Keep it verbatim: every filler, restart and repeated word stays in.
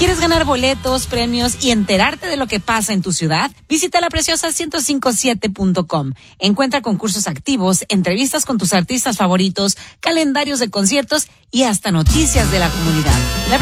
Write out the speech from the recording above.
¿Quieres ganar boletos, premios y enterarte de lo que pasa en tu ciudad? Visita la preciosa ciento cincuenta y siete punto com. Encuentra concursos activos, entrevistas con tus artistas favoritos, calendarios de conciertos y hasta noticias de la comunidad. La